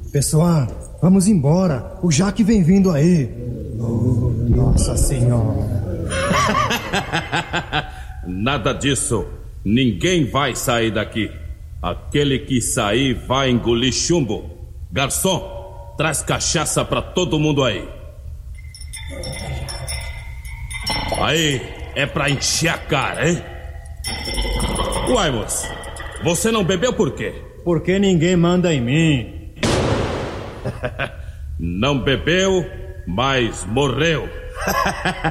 Pessoal, vamos embora. O Jaque vem vindo aí. Oh, Nossa Senhora. Nada disso. Ninguém vai sair daqui. Aquele que sair vai engolir chumbo. Garçom, traz cachaça pra todo mundo aí. Aí, é pra encher a cara, hein? Uai, moço, você não bebeu por quê? Porque ninguém manda em mim. Não bebeu, mas morreu.